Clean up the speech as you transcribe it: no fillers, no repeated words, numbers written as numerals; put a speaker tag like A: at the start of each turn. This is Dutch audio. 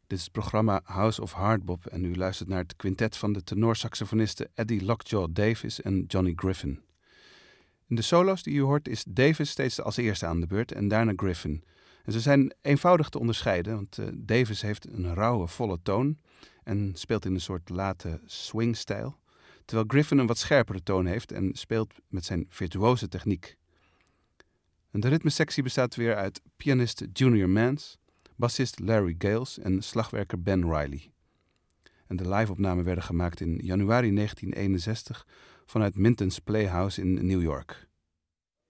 A: Dit is het programma House of Hardbop en u luistert naar het quintet van de tenorsaxofonisten Eddie Lockjaw Davis en Johnny Griffin. In de solo's die u hoort is Davis steeds als eerste aan de beurt en daarna Griffin. En ze zijn eenvoudig te onderscheiden, want Davis heeft een rauwe, volle toon en speelt in een soort late swingstijl, terwijl Griffin een wat scherpere toon heeft en speelt met zijn virtuose techniek. En de ritmesectie bestaat weer uit pianist Junior Mance, bassist Larry Gales en slagwerker Ben Riley. En de live-opnamen werden gemaakt in januari 1961 vanuit Minton's Playhouse in New York.